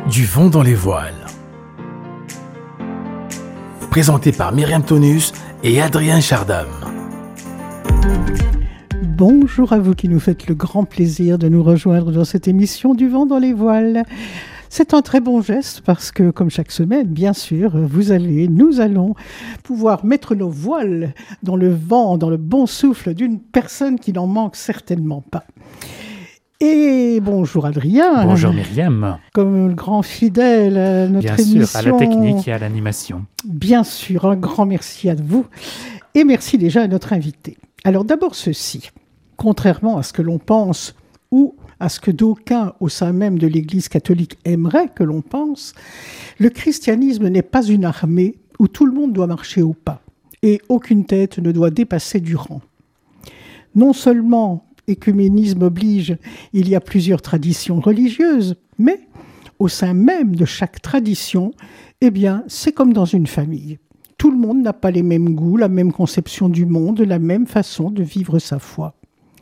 Du vent dans les voiles. Présenté par Myriam Tonus et Adrien Chardam. Bonjour à vous qui nous faites le grand plaisir de nous rejoindre dans cette émission Du vent dans les voiles. C'est un très bon geste parce que, comme chaque semaine, bien sûr, nous allons pouvoir mettre nos voiles dans le vent, dans le bon souffle d'une personne qui n'en manque certainement pas. Et bonjour Adrien. Bonjour Myriam. Comme le grand fidèle à notre émission. Bien sûr, à la technique et à l'animation. Bien sûr, un grand merci à vous. Et merci déjà à notre invité. Alors d'abord ceci, contrairement à ce que l'on pense ou à ce que d'aucuns au sein même de l'Église catholique aimeraient que l'on pense, le christianisme n'est pas une armée où tout le monde doit marcher au pas et aucune tête ne doit dépasser du rang. Non seulement écuménisme oblige, il y a plusieurs traditions religieuses, mais au sein même de chaque tradition, eh bien, c'est comme dans une famille. Tout le monde n'a pas les mêmes goûts, la même conception du monde, la même façon de vivre sa foi.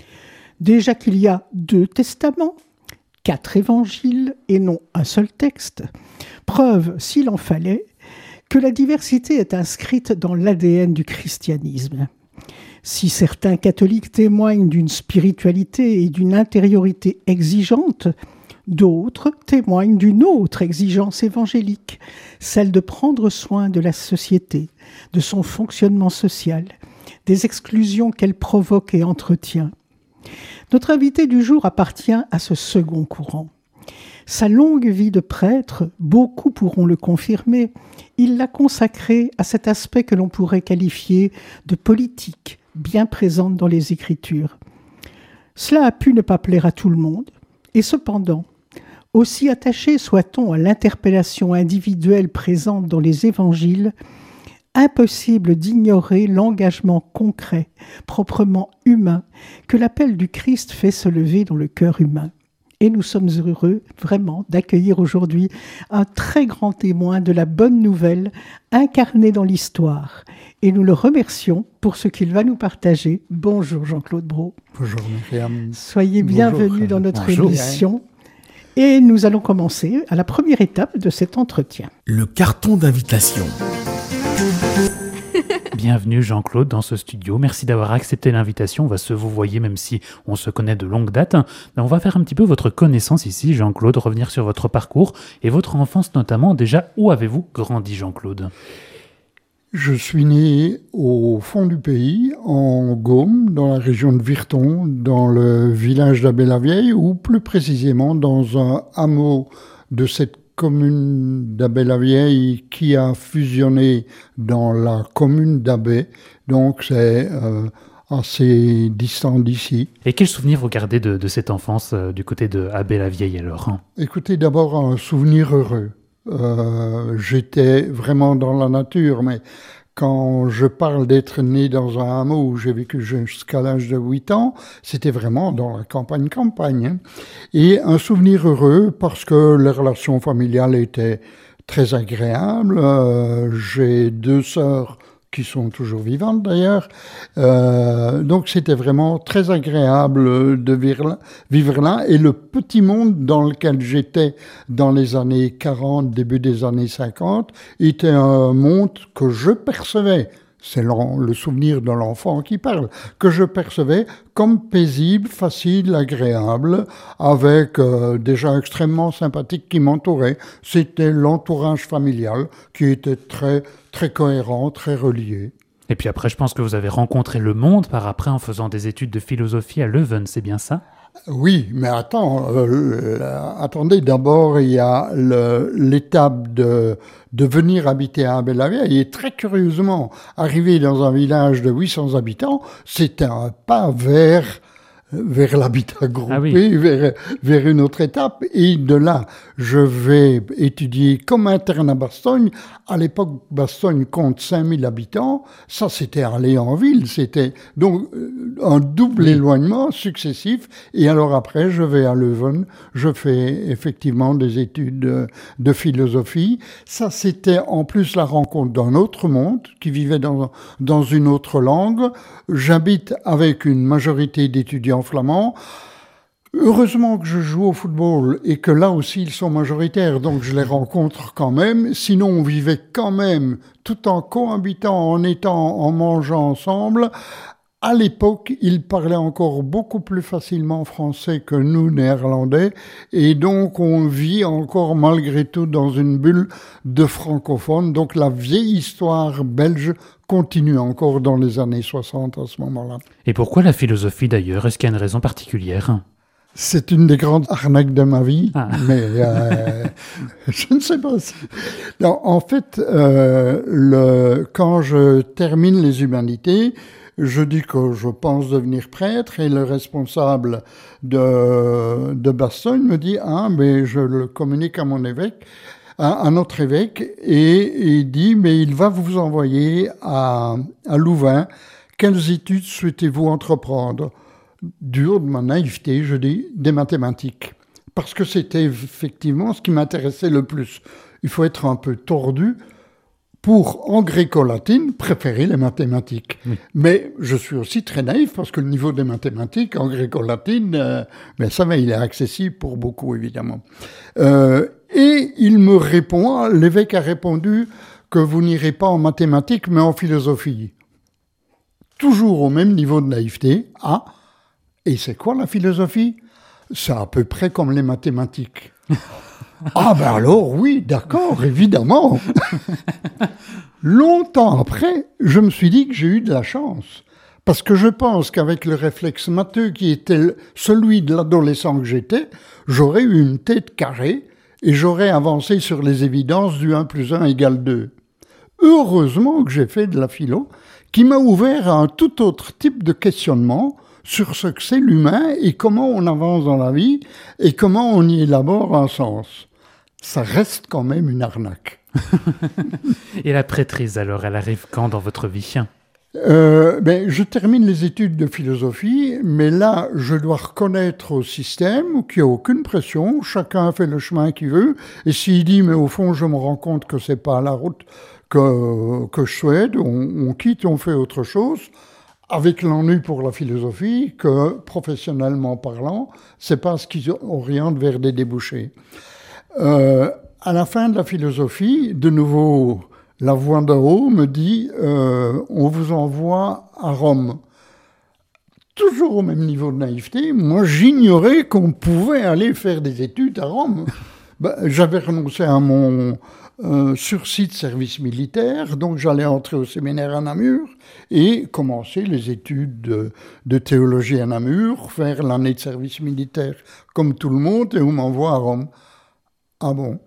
Déjà qu'il y a 2 testaments, 4 évangiles et non un seul texte, preuve, s'il en fallait, que la diversité est inscrite dans l'ADN du christianisme. Si certains catholiques témoignent d'une spiritualité et d'une intériorité exigeante, d'autres témoignent d'une autre exigence évangélique, celle de prendre soin de la société, de son fonctionnement social, des exclusions qu'elle provoque et entretient. Notre invité du jour appartient à ce second courant. Sa longue vie de prêtre, beaucoup pourront le confirmer, il l'a consacrée à cet aspect que l'on pourrait qualifier de politique, bien présente dans les Écritures. Cela a pu ne pas plaire à tout le monde, et cependant, aussi attaché soit-on à l'interpellation individuelle présente dans les évangiles, impossible d'ignorer l'engagement concret, proprement humain, que l'appel du Christ fait se lever dans le cœur humain. Et nous sommes heureux, vraiment, d'accueillir aujourd'hui un très grand témoin de la bonne nouvelle incarnée dans l'histoire. Et nous le remercions pour ce qu'il va nous partager. Bonjour Jean-Claude Brault. Bonjour Myriam. Soyez bienvenue dans notre émission. Et nous allons commencer à la première étape de cet entretien. Le carton d'invitation. Bienvenue Jean-Claude dans ce studio. Merci d'avoir accepté l'invitation. On va se vous voyez même si on se connaît de longue date. On va faire un petit peu votre connaissance ici, Jean-Claude, revenir sur votre parcours et votre enfance notamment. Déjà, où avez-vous grandi, Jean-Claude ? Je suis né au fond du pays, en Gaume, dans la région de Virton, dans le village d'Abbé-la-Vieille, ou plus précisément dans un hameau de cette commune d'Abbé-la-Vieille qui a fusionné dans la commune d'Abbé. Donc c'est assez distant d'ici. Et quel souvenir vous gardez de cette enfance du côté de Abbé-la-Vieille alors ? Écoutez, d'abord un souvenir heureux. J'étais vraiment dans la nature, mais quand je parle d'être né dans un hameau où j'ai vécu jusqu'à l'âge de 8 ans, c'était vraiment dans la campagne. Hein. Et un souvenir heureux parce que les relations familiales étaient très agréables. J'ai 2 sœurs qui sont toujours vivantes d'ailleurs. Donc c'était vraiment très agréable de vivre là. Et le petit monde dans lequel j'étais dans les années 40, début des années 50, était un monde que je percevais. C'est le souvenir de l'enfant qui parle, que je percevais comme paisible, facile, agréable, avec des gens extrêmement sympathiques qui m'entouraient. C'était l'entourage familial qui était très, très cohérent, très relié. Et puis après, je pense que vous avez rencontré le monde par après en faisant des études de philosophie à Leuven, c'est bien ça ? Oui, mais attendez, d'abord il y a l'étape de venir habiter à Abbé-la-Vieille et très curieusement, arriver dans un village de 800 habitants, c'était un pas vers l'habitat groupé, vers une autre étape. Et de là, je vais étudier comme interne à Bastogne. À l'époque, Bastogne compte 5000 habitants. Ça, c'était à Léonville. C'était donc un double éloignement successif. Et alors après, je vais à Leuven. Je fais effectivement des études de philosophie. Ça, c'était en plus la rencontre d'un autre monde qui vivait dans une autre langue. J'habite avec une majorité d'étudiants flamands. Heureusement que je joue au football et que là aussi ils sont majoritaires, donc je les rencontre quand même. Sinon, on vivait quand même tout en cohabitant, en mangeant ensemble. À l'époque, ils parlaient encore beaucoup plus facilement français que nous, néerlandais, et donc on vit encore malgré tout dans une bulle de francophones. Donc la vieille histoire belge continue encore dans les années 60 à ce moment-là. Et pourquoi la philosophie d'ailleurs? Est-ce qu'il y a une raison particulière? C'est une des grandes arnaques de ma vie, mais je ne sais pas si... Non, en fait, quand je termine les humanités, je dis que je pense devenir prêtre et le responsable de Bastogne me dit « Ah, mais je le communique à mon évêque, à notre évêque, et il dit « Mais il va vous envoyer à Louvain. Quelles études souhaitez-vous entreprendre ?» Du haut de ma naïveté, je dis des mathématiques. Parce que c'était effectivement ce qui m'intéressait le plus. Il faut être un peu tordu pour, en gréco-latine, préférer les mathématiques. Oui. Mais je suis aussi très naïf parce que le niveau des mathématiques en gréco-latine, ben ça va, il est accessible pour beaucoup, évidemment. Et il me répond, l'évêque a répondu que vous n'irez pas en mathématiques, mais en philosophie. Toujours au même niveau de naïveté. Ah, et c'est quoi la philosophie? C'est à peu près comme les mathématiques. Ah ben alors oui, d'accord, évidemment. Longtemps après, je me suis dit que j'ai eu de la chance. Parce que je pense qu'avec le réflexe matheux qui était celui de l'adolescent que j'étais, j'aurais eu une tête carrée et j'aurais avancé sur les évidences du 1 plus 1 égale 2. Heureusement que j'ai fait de la philo, qui m'a ouvert à un tout autre type de questionnement sur ce que c'est l'humain et comment on avance dans la vie et comment on y élabore un sens. Ça reste quand même une arnaque. Et la prêtrise, alors, elle arrive quand dans votre vie? Je termine les études de philosophie, mais là, je dois reconnaître au système qu'il n'y a aucune pression, chacun fait le chemin qu'il veut, et s'il dit, mais au fond, je me rends compte que c'est pas la route que je souhaite, on quitte, on fait autre chose, avec l'ennui pour la philosophie que, professionnellement parlant, c'est pas ce qui oriente vers des débouchés. À la fin de la philosophie, de nouveau, la voix d'en haut me dit on vous envoie à Rome. Toujours au même niveau de naïveté, moi j'ignorais qu'on pouvait aller faire des études à Rome. J'avais renoncé à mon sursis de service militaire, donc j'allais entrer au séminaire à Namur et commencer les études de théologie à Namur, faire l'année de service militaire comme tout le monde et on m'envoie à Rome. Ah bon?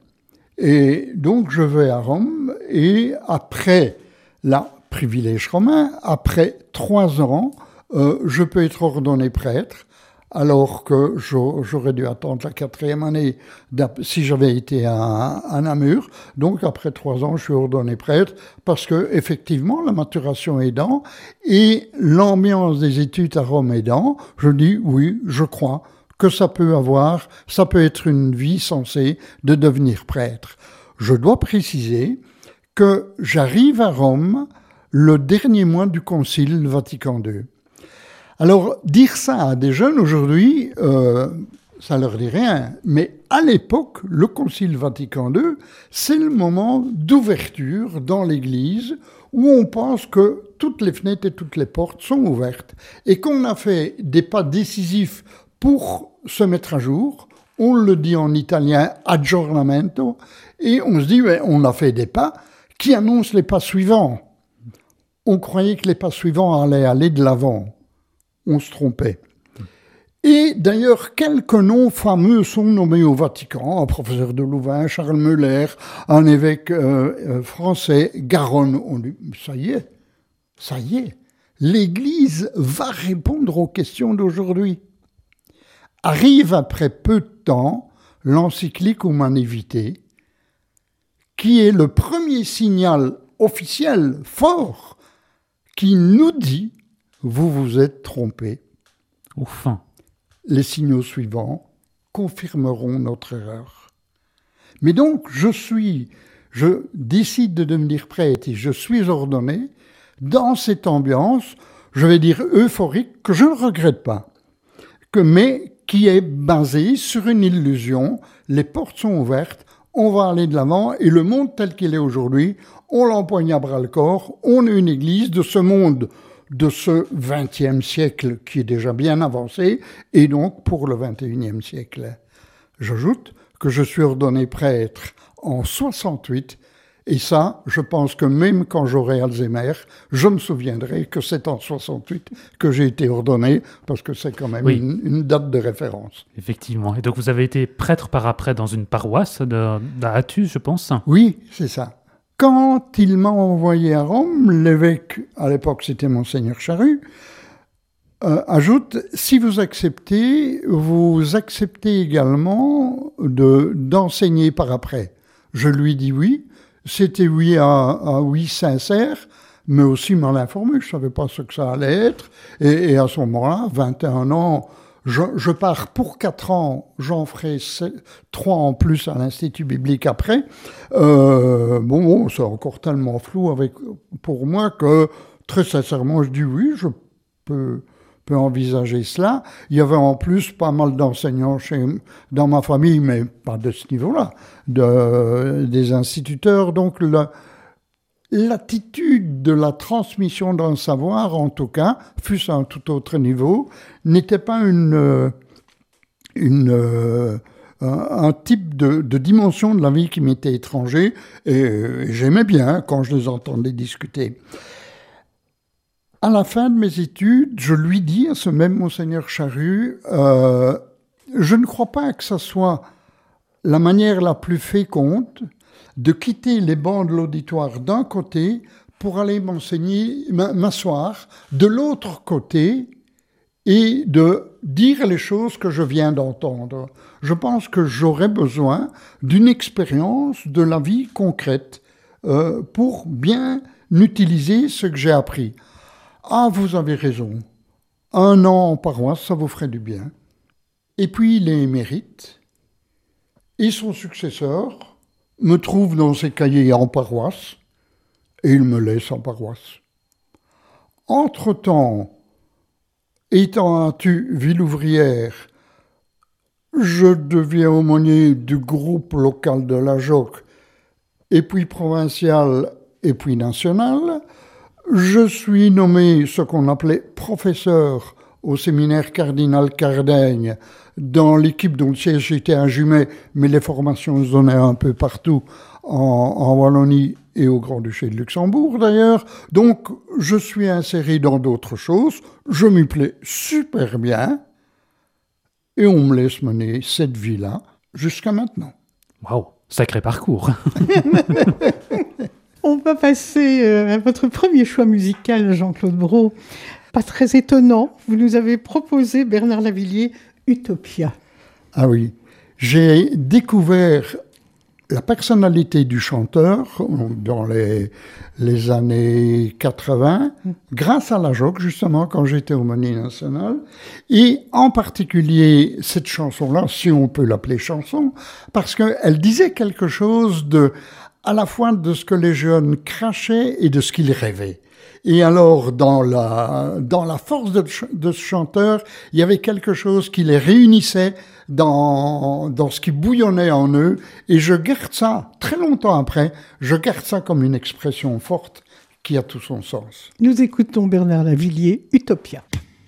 Et donc je vais à Rome et après la privilège romain, après 3 ans, je peux être ordonné prêtre, alors que j'aurais dû attendre la 4e année si j'avais été à Namur. Donc après 3 ans, je suis ordonné prêtre parce que effectivement la maturation aidant et l'ambiance des études à Rome aidant, je dis oui, je crois que ça peut être une vie sensée de devenir prêtre. Je dois préciser que j'arrive à Rome le dernier mois du Concile Vatican II. Alors, dire ça à des jeunes aujourd'hui, ça leur dit rien. Mais à l'époque, le Concile Vatican II, c'est le moment d'ouverture dans l'Église où on pense que toutes les fenêtres et toutes les portes sont ouvertes et qu'on a fait des pas décisifs pour se mettre à jour. On le dit en italien aggiornamento et on se dit on a fait des pas qui annoncent les pas suivants. On croyait que les pas suivants allaient aller de l'avant. On se trompait. Et d'ailleurs, quelques noms fameux sont nommés au Vatican, un professeur de Louvain, Charles Muller, un évêque français, Garonne. On dit, ça y est, l'Église va répondre aux questions d'aujourd'hui. Arrive après peu de temps l'encyclique Humanae Vitae, qui est le premier signal officiel fort qui nous dit « vous vous êtes trompé ». Enfin. Les signaux suivants confirmeront notre erreur. Mais donc, je décide de devenir prêtre et je suis ordonné dans cette ambiance, je vais dire euphorique, que je ne regrette pas, mais qui est basée sur une illusion. Les portes sont ouvertes, on va aller de l'avant et le monde tel qu'il est aujourd'hui, on l'empoigne à bras-le-corps. On est une église de ce monde, de ce XXe siècle qui est déjà bien avancé et donc pour le XXIe siècle. J'ajoute que je suis ordonné prêtre en 68 et ça, je pense que même quand j'aurai Alzheimer, je me souviendrai que c'est en 68 que j'ai été ordonné parce que c'est quand même une date de référence. Effectivement. Et donc vous avez été prêtre par après dans une paroisse d'Athus, je pense. Oui, c'est ça. Quand il m'a envoyé à Rome, l'évêque, à l'époque c'était Monseigneur Charru, ajoute, si vous acceptez également d'enseigner par après. Je lui dis oui, c'était oui à oui sincère, mais aussi mal informé, je ne savais pas ce que ça allait être, et à ce moment-là, 21 ans, je pars pour 4 ans, j'en ferai 3 en plus à l'Institut biblique après. Bon, c'est encore tellement flou pour moi que, très sincèrement, je dis oui, je peux envisager cela. Il y avait en plus pas mal d'enseignants dans ma famille, mais pas de ce niveau-là, des instituteurs. Donc l'attitude de la transmission d'un savoir, en tout cas, fût-ce à un tout autre niveau, n'était pas un type de dimension de la vie qui m'était étranger, et j'aimais bien quand je les entendais discuter. À la fin de mes études, je lui dis à ce même Monseigneur Charru, je ne crois pas que ce soit la manière la plus féconde de quitter les bancs de l'auditoire d'un côté pour aller m'asseoir de l'autre côté et de dire les choses que je viens d'entendre. Je pense que j'aurais besoin d'une expérience de la vie concrète pour bien utiliser ce que j'ai appris. Ah, vous avez raison. 1 an en paroisse, ça vous ferait du bien. Et puis il est émérite. Et son successeur me trouve dans ses cahiers en paroisse et il me laisse en paroisse. Entre-temps, étant à ville ouvrière, je deviens aumônier du groupe local de la JOC, et puis provincial, et puis national. Je suis nommé ce qu'on appelait professeur au séminaire Cardinal Cardaigne, dans l'équipe dont le siège était à Jumet, mais les formations se donnaient un peu partout en Wallonie et au Grand-Duché de Luxembourg d'ailleurs. Donc je suis inséré dans d'autres choses, je m'y plais super bien et on me laisse mener cette vie-là jusqu'à maintenant. Waouh, sacré parcours. On va passer à votre premier choix musical, Jean-Claude Brault. Pas très étonnant, vous nous avez proposé, Bernard Lavilliers, Utopia. Ah oui, j'ai découvert la personnalité du chanteur dans les années 80, grâce à la JOC, justement, quand j'étais aumônier national, et en particulier cette chanson-là, si on peut l'appeler chanson, parce qu'elle disait quelque chose à la fois de ce que les jeunes crachaient et de ce qu'ils rêvaient. Et alors, dans la force de ce chanteur, il y avait quelque chose qui les réunissait dans ce qui bouillonnait en eux. Et je garde ça, très longtemps après, je garde ça comme une expression forte qui a tout son sens. Nous écoutons Bernard Lavilliers, Utopia.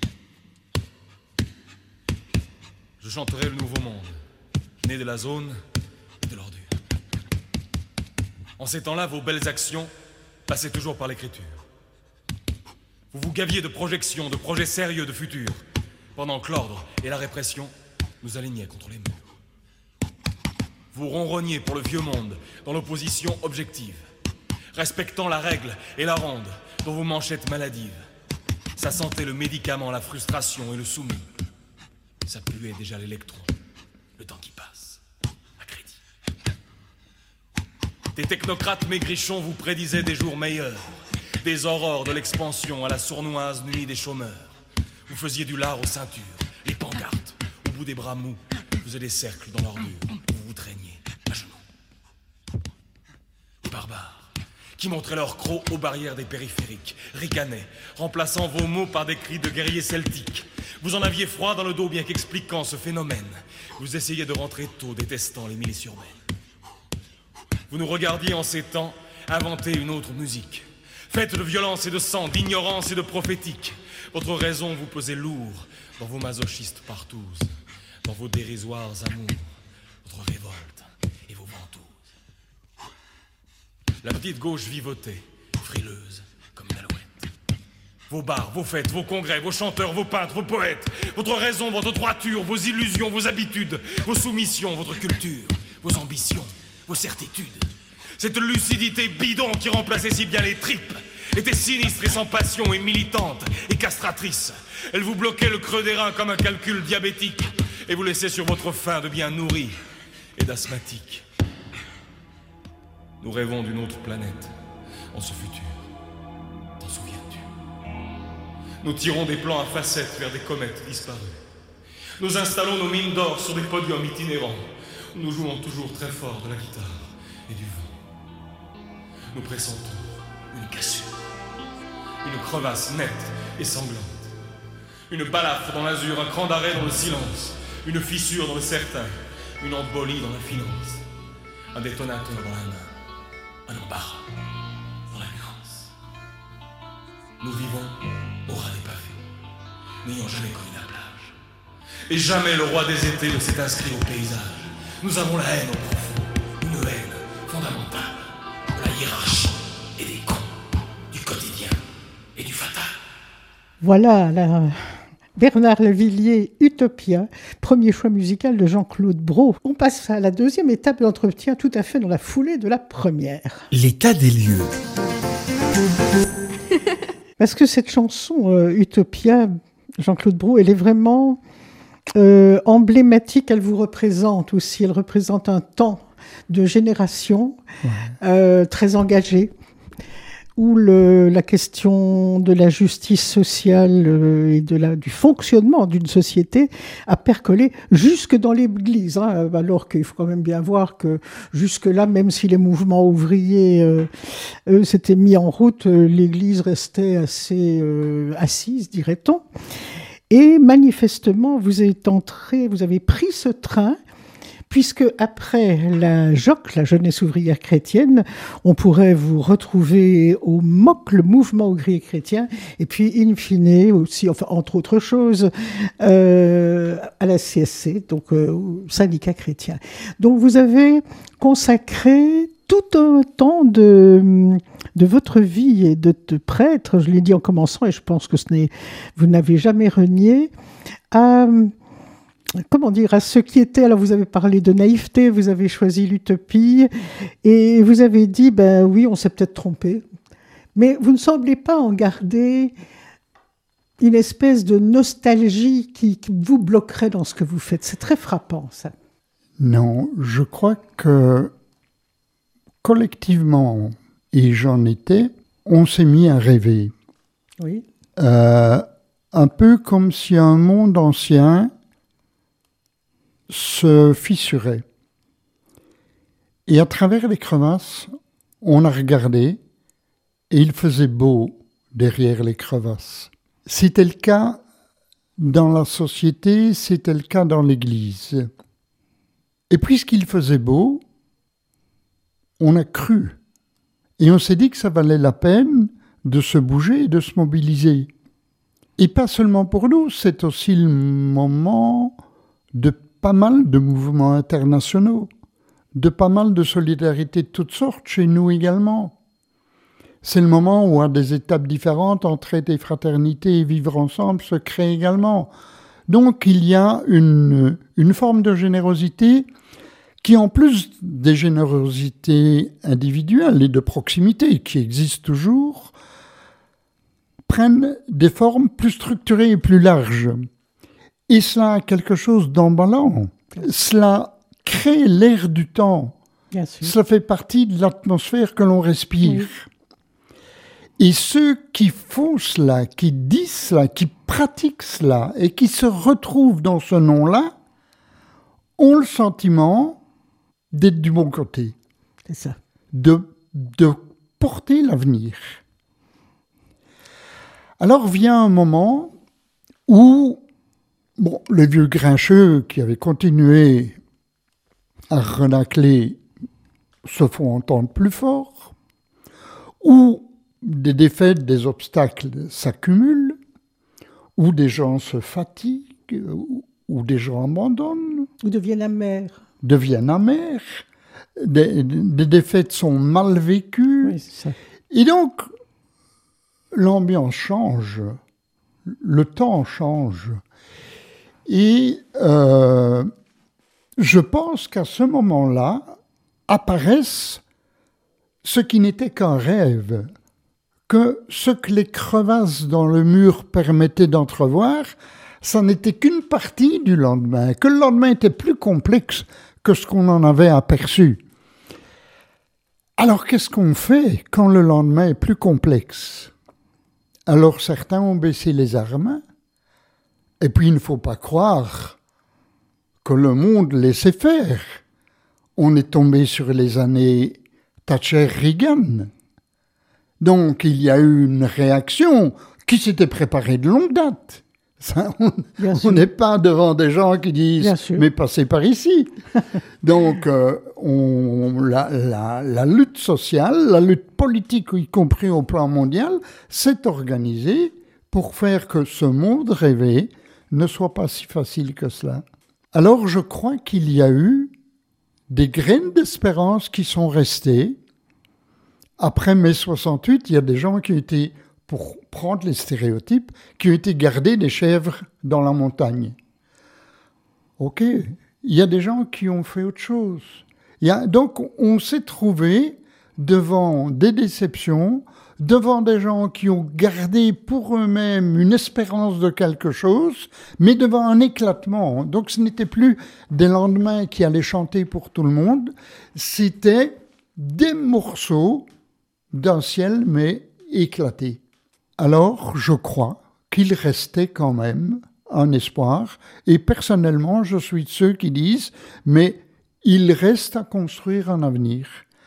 Je chanterai le nouveau monde, né de la zone et de l'ordure. En ces temps-là, vos belles actions passaient toujours par l'écriture. Vous vous gaviez de projections, de projets sérieux de futur, pendant que l'ordre et la répression nous alignaient contre les murs. Vous ronronniez pour le vieux monde, dans l'opposition objective, respectant la règle et la ronde dont vos manchettes maladives. Ça sentait le médicament, la frustration et le soumis. Ça puait déjà l'électron, le temps qui passe, à crédit. Des technocrates maigrichons vous prédisaient des jours meilleurs, des aurores de l'expansion à la sournoise nuit des chômeurs. Vous faisiez du lard aux ceintures, les pancartes, au bout des bras mous, faisaient des cercles dans l'ordure, où vous vous traîniez à genoux. Les barbares, qui montraient leurs crocs aux barrières des périphériques, ricanaient, remplaçant vos mots par des cris de guerriers celtiques. Vous en aviez froid dans le dos, bien qu'expliquant ce phénomène. Vous essayiez de rentrer tôt, détestant les milices urbaines. Vous nous regardiez en ces temps inventer une autre musique, faite de violence et de sang, d'ignorance et de prophétique. Votre raison vous pesait lourd dans vos masochistes partous, dans vos dérisoires amours, votre révolte et vos ventouses. La petite gauche vivotait, frileuse comme une alouette. Vos bars, vos fêtes, vos congrès, vos chanteurs, vos peintres, vos poètes, votre raison, votre droiture, vos illusions, vos habitudes, vos soumissions, votre culture, vos ambitions, vos certitudes. Cette lucidité bidon qui remplaçait si bien les tripes était sinistre et sans passion et militante et castratrice. Elle vous bloquait le creux des reins comme un calcul diabétique et vous laissait sur votre faim de bien nourri et d'asthmatique. Nous rêvons d'une autre planète en ce futur. T'en souviens-tu? Nous tirons des plans à facettes vers des comètes disparues. Nous installons nos mines d'or sur des podiums itinérants. Nous jouons toujours très fort de la guitare et du vent. Nous pressentons une cassure, une crevasse nette et sanglante, une balafre dans l'azur, un cran d'arrêt dans le silence, une fissure dans le certain, une embolie dans la finance, un détonateur dans la main, un embarras dans la nuance. Nous vivons au ras des pavés, n'ayant jamais connu la plage, et jamais le roi des étés ne s'est inscrit au paysage. Nous avons la haine au profond, une haine fondamentale de la hiérarchie et des cons, du quotidien et du fatal. Voilà, Bernard Lavilliers, Utopia, premier choix musical de Jean-Claude Brault. On passe à la deuxième étape de l'entretien, tout à fait dans la foulée de la première. L'état des lieux. Parce que cette chanson, Utopia, Jean-Claude Brault, elle est vraiment emblématique, elle vous représente aussi, elle représente un temps de génération très engagé, où la question de la justice sociale et du fonctionnement d'une société a percolé jusque dans l'Église, alors qu'il faut quand même bien voir que jusque-là, même si les mouvements ouvriers s'étaient mis en route, l'Église restait assez assise, dirait-on. Et manifestement, vous avez pris ce train, puisque après la JOC, la Jeunesse ouvrière chrétienne, on pourrait vous retrouver au MOC, le mouvement ouvrier chrétien, et puis in fine aussi, enfin, entre autres choses, à la CSC, donc au syndicat chrétien. Donc vous avez consacré tout un temps de votre vie et de prêtre, je l'ai dit en commençant, et je pense que vous n'avez jamais renié, à ce qui était, alors vous avez parlé de naïveté, vous avez choisi l'utopie, et vous avez dit, oui, on s'est peut-être trompé, mais vous ne semblez pas en garder une espèce de nostalgie qui vous bloquerait dans ce que vous faites. C'est très frappant, ça. Non, je crois que collectivement, et j'en étais, on s'est mis à rêver. Oui. Un peu comme si un monde ancien se fissurait. Et à travers les crevasses, on a regardé et il faisait beau derrière les crevasses. C'était le cas dans la société, c'était le cas dans l'Église. Et puisqu'il faisait beau, on a cru. Et on s'est dit que ça valait la peine de se bouger et de se mobiliser. Et pas seulement pour nous, c'est aussi le moment de pas mal de mouvements internationaux, de pas mal de solidarités de toutes sortes chez nous également. C'est le moment où, à des étapes différentes, entraide et fraternité et vivre ensemble se créent également. Donc il y a une forme de générosité qui, en plus des générosités individuelles et de proximité qui existent toujours, prennent des formes plus structurées et plus larges. Et cela a quelque chose d'emballant. Cela crée l'air du temps. Bien sûr. Cela fait partie de l'atmosphère que l'on respire. Oui. Et ceux qui font cela, qui disent cela, qui pratiquent cela et qui se retrouvent dans ce nom-là, ont le sentiment d'être du bon côté. C'est ça. De porter l'avenir. Alors vient un moment où les vieux grincheux qui avaient continué à renacler se font entendre plus fort, où des défaites, des obstacles s'accumulent, où des gens se fatiguent, où des gens abandonnent. Ou deviennent amers. Des défaites sont mal vécues. Oui, c'est ça. Et donc, l'ambiance change, le temps change. Et je pense qu'à ce moment-là, apparaissent ce qui n'était qu'un rêve, que ce que les crevasses dans le mur permettaient d'entrevoir, ça n'était qu'une partie du lendemain, que le lendemain était plus complexe que ce qu'on en avait aperçu. Alors qu'est-ce qu'on fait quand le lendemain est plus complexe ? Alors certains ont baissé les armes, et puis il ne faut pas croire que le monde laissait faire. On est tombé sur les années Thatcher-Reagan. Donc il y a eu une réaction qui s'était préparée de longue date. Ça, on n'est pas devant des gens qui disent « mais passez par ici ». Donc la lutte sociale, la lutte politique, y compris au plan mondial, s'est organisée pour faire que ce monde rêvé ne soit pas si facile que cela. Alors je crois qu'il y a eu des graines d'espérance qui sont restées. Après mai 68, il y a des gens qui ont été, pour prendre les stéréotypes, qui ont été garder des chèvres dans la montagne. Ok, il y a des gens qui ont fait autre chose. Donc on s'est trouvé devant des déceptions, devant des gens qui ont gardé pour eux-mêmes une espérance de quelque chose, mais devant un éclatement. Donc ce n'était plus des lendemains qui allaient chanter pour tout le monde, c'était des morceaux d'un ciel, mais éclaté. Alors, je crois qu'il restait quand même un espoir, et personnellement, je suis de ceux qui disent, mais il reste à construire un avenir.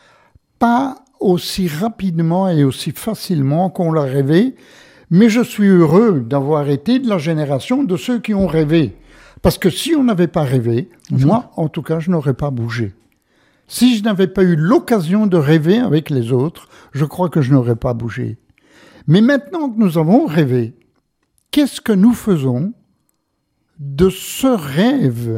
Pas aussi rapidement et aussi facilement qu'on l'a rêvé, mais je suis heureux d'avoir été de la génération de ceux qui ont rêvé. Parce que si on n'avait pas rêvé, moi, en tout cas, je n'aurais pas bougé. Si je n'avais pas eu l'occasion de rêver avec les autres, je crois que je n'aurais pas bougé. Mais maintenant que nous avons rêvé, qu'est-ce que nous faisons de ce rêve ?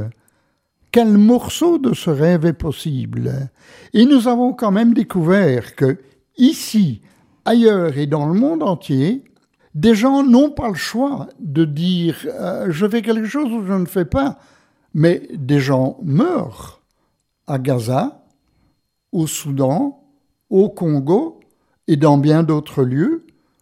Quel morceau de ce rêve est possible ? Et nous avons quand même découvert que ici, ailleurs et dans le monde entier, des gens n'ont pas le choix de dire je fais quelque chose ou je ne fais pas. Mais des gens meurent à Gaza, au Soudan, au Congo et dans bien d'autres lieux.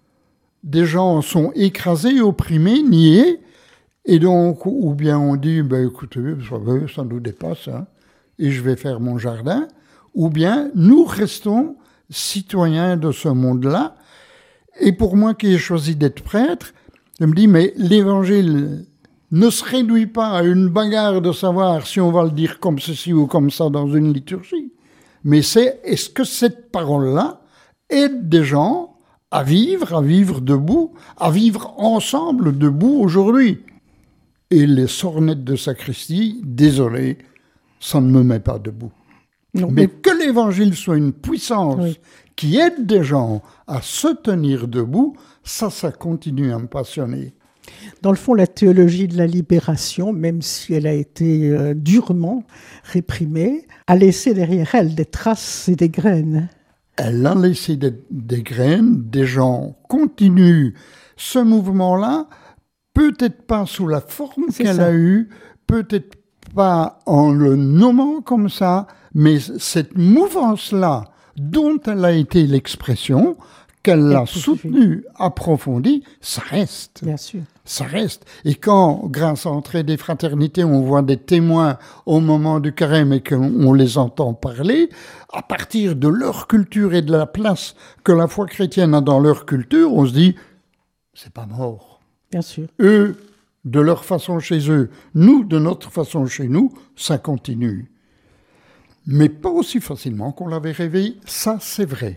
Des gens sont écrasés, opprimés, niés. Et donc, ou bien on dit, écoutez, ça nous dépasse, hein, et je vais faire mon jardin, ou bien nous restons citoyens de ce monde-là. Et pour moi qui ai choisi d'être prêtre, je me dis, mais l'évangile ne se réduit pas à une bagarre de savoir si on va le dire comme ceci ou comme ça dans une liturgie. Mais est-ce que cette parole-là aide des gens à vivre debout, à vivre ensemble debout aujourd'hui ? Et les sornettes de sacristie, désolé, ça ne me met pas debout. Non, mais que l'évangile soit une puissance qui aide des gens à se tenir debout, ça continue à me passionner. Dans le fond, la théologie de la libération, même si elle a été durement réprimée, a laissé derrière elle des traces et des graines. Elle a laissé des graines, des gens continuent ce mouvement-là, peut-être pas sous la forme qu'elle a eue, peut-être pas en le nommant comme ça, mais cette mouvance-là, dont elle a été l'expression, qu'elle l'a soutenue, approfondie, ça reste. Bien sûr. Ça reste. Et quand, grâce à l'entrée des fraternités, on voit des témoins au moment du carême et qu'on les entend parler, à partir de leur culture et de la place que la foi chrétienne a dans leur culture, on se dit, c'est pas mort. Bien sûr. Eux, de leur façon chez eux, nous, de notre façon chez nous, ça continue. Mais pas aussi facilement qu'on l'avait rêvé, ça c'est vrai. Oui,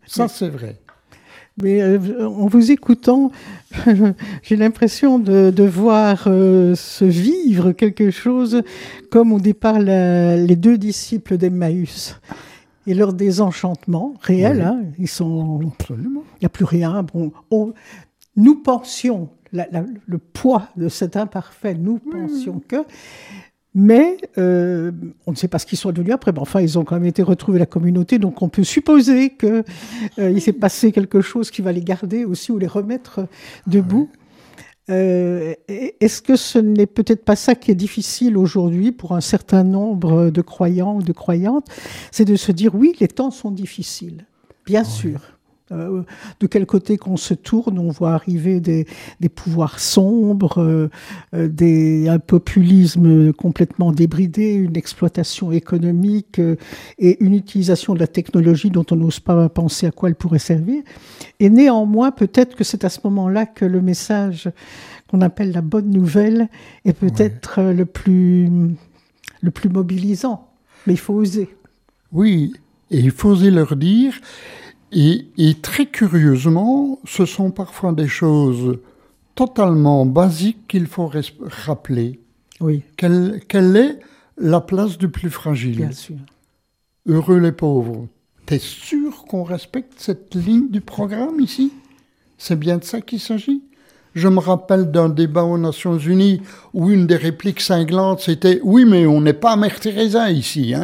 Ça, c'est vrai. Mais en vous écoutant, j'ai l'impression de voir se vivre quelque chose comme au départ les 2 disciples d'Emmaüs. Et leur désenchantement réel, hein, ils sont... Absolument. Il n'y a plus rien. Bon, nous pensions, le poids de cet imparfait, nous pensions que... Mais on ne sait pas ce qu'ils sont devenus après. Mais enfin, ils ont quand même été retrouvés la communauté, donc on peut supposer qu'il s'est passé quelque chose qui va les garder aussi ou les remettre debout. Est-ce que ce n'est peut-être pas ça qui est difficile aujourd'hui pour un certain nombre de croyants ou de croyantes? C'est de se dire, oui, les temps sont difficiles, bien sûr. De quel côté qu'on se tourne, on voit arriver des pouvoirs sombres, un populisme complètement débridé, une exploitation économique et une utilisation de la technologie dont on n'ose pas penser à quoi elle pourrait servir. Et néanmoins, peut-être que c'est à ce moment-là que le message qu'on appelle la bonne nouvelle est peut-être le plus mobilisant. Mais il faut oser. Oui, et il faut oser leur dire... Et très curieusement, ce sont parfois des choses totalement basiques qu'il faut rappeler. Oui. Quelle est la place du plus fragile? Bien sûr. Heureux les pauvres. T'es sûr qu'on respecte cette ligne du programme ici? C'est bien de ça qu'il s'agit? Je me rappelle d'un débat aux Nations Unies où une des répliques cinglantes c'était « Oui, mais on n'est pas Mère Teresa ici, hein ?»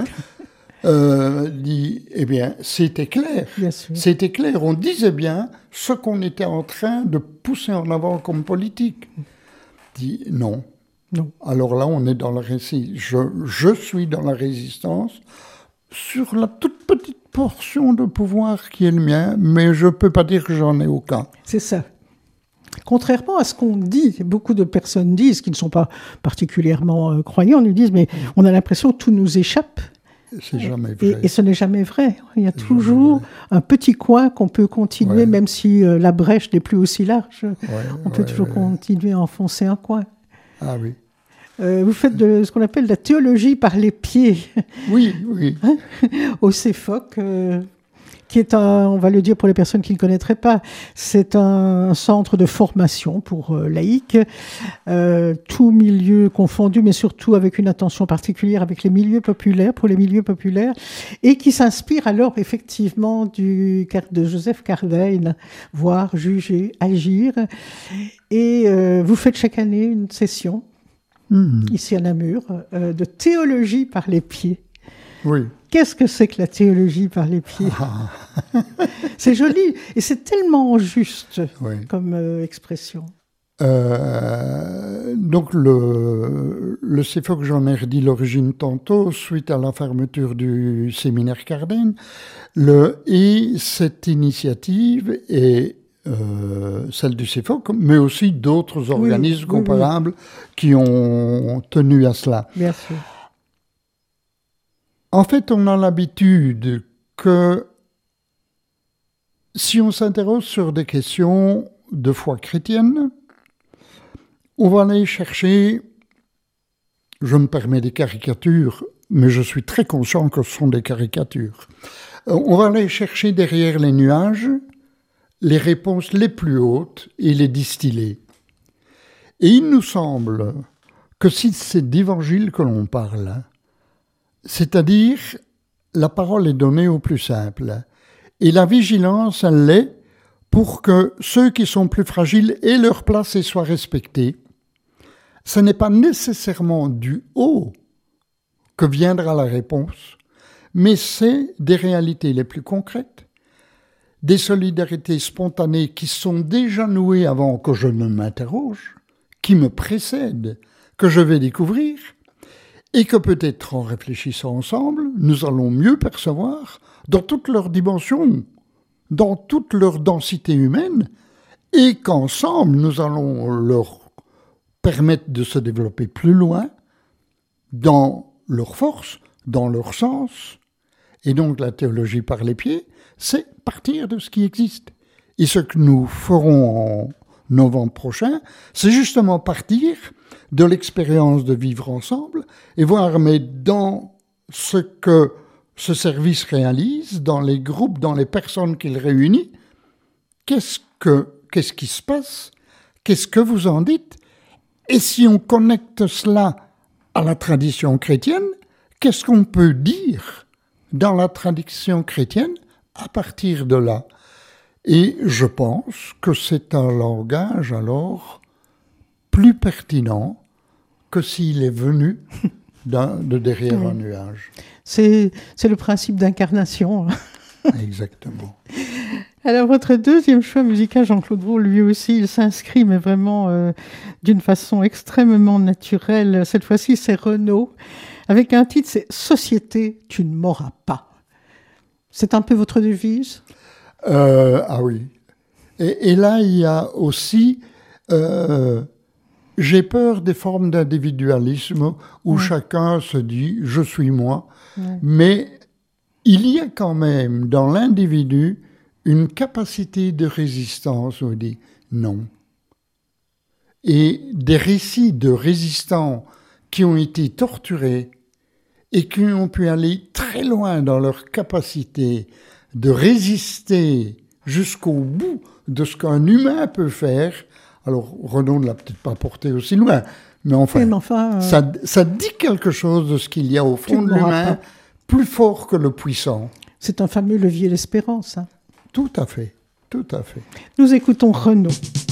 Eh bien, c'était clair. Bien sûr. C'était clair. On disait bien ce qu'on était en train de pousser en avant comme politique. Dit non. Non. Alors là, on est dans la résistance. Je suis dans la résistance sur la toute petite portion de pouvoir qui est le mien, mais je ne peux pas dire que j'en ai aucun. C'est ça. Contrairement à ce qu'on dit, beaucoup de personnes disent, qui ne sont pas particulièrement croyants, nous disent, mais on a l'impression que tout nous échappe. C'est jamais vrai. Et ce n'est jamais vrai. Il y a toujours un petit coin qu'on peut continuer, même si la brèche n'est plus aussi large. On peut toujours continuer à enfoncer un coin. Ah oui. Vous faites de ce qu'on appelle la théologie par les pieds. Oui. Au CEFOC, qui est on va le dire pour les personnes qui ne connaîtraient pas, c'est un centre de formation pour laïcs, tout milieu confondu, mais surtout avec une attention particulière avec les milieux populaires, pour les milieux populaires, et qui s'inspire alors effectivement de Joseph Cardijn, voir, juger, agir. Et vous faites chaque année une session, ici à Namur, de théologie par les pieds. Oui. Qu'est-ce que c'est que la théologie par les pieds? C'est joli et c'est tellement juste comme expression. Donc le CEFOC, j'en ai redit l'origine tantôt, suite à la fermeture du séminaire Cardijn. Et cette initiative est celle du CEFOC, mais aussi d'autres organismes comparables qui ont tenu à cela. Bien sûr. En fait, on a l'habitude que si on s'interroge sur des questions de foi chrétienne, on va aller chercher, je me permets des caricatures, mais je suis très conscient que ce sont des caricatures. On va aller chercher derrière les nuages les réponses les plus hautes et les distiller. Et il nous semble que si c'est d'évangile que l'on parle, c'est-à-dire, la parole est donnée au plus simple. Et la vigilance, elle l'est pour que ceux qui sont plus fragiles aient leur place et soient respectés. Ce n'est pas nécessairement du haut que viendra la réponse, mais c'est des réalités les plus concrètes, des solidarités spontanées qui sont déjà nouées avant que je ne m'interroge, qui me précèdent, que je vais découvrir, et que peut-être en réfléchissant ensemble, nous allons mieux percevoir dans toutes leurs dimensions, dans toute leur densité humaine, et qu'ensemble, nous allons leur permettre de se développer plus loin, dans leur force, dans leur sens. Et donc la théologie par les pieds, c'est partir de ce qui existe. Et ce que nous ferons en novembre prochain, c'est justement partir de l'expérience de vivre ensemble et voir, mais dans ce que ce service réalise dans les groupes, dans les personnes qu'il réunit. Qu'est-ce qui se passe? Qu'est-ce que vous en dites? Et si on connecte cela à la tradition chrétienne, qu'est-ce qu'on peut dire dans la tradition chrétienne à partir de là? Et je pense que c'est un langage alors plus pertinent que s'il est venu de derrière un nuage. C'est le principe d'incarnation. Exactement. Alors, votre deuxième choix musical, Jean-Claude Brault, lui aussi, il s'inscrit, mais vraiment d'une façon extrêmement naturelle. Cette fois-ci, c'est Renaud, avec un titre, c'est « Société, tu ne m'auras pas ». C'est un peu votre devise? Ah oui. Et là, il y a aussi... j'ai peur des formes d'individualisme où chacun se dit « je suis moi ». Mais il y a quand même dans l'individu une capacité de résistance où on dit non. Et des récits de résistants qui ont été torturés et qui ont pu aller très loin dans leur capacité de résister jusqu'au bout de ce qu'un humain peut faire. Alors, Renaud ne l'a peut-être pas porté aussi loin, mais enfin, ça dit quelque chose de ce qu'il y a au fond de l'humain, plus fort que le puissant. C'est un fameux levier d'espérance. Hein. Tout à fait, tout à fait. Nous écoutons Renaud.